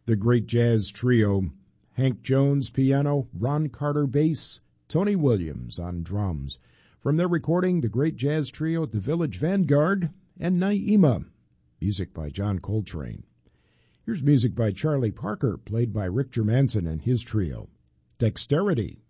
The Great Jazz Trio, Hank Jones piano, Ron Carter bass, Tony Williams on drums. From their recording, The Great Jazz Trio at the Village Vanguard, and Naima, music by John Coltrane. Here's music by Charlie Parker, played by Rick Germanson and his trio. Dexterity.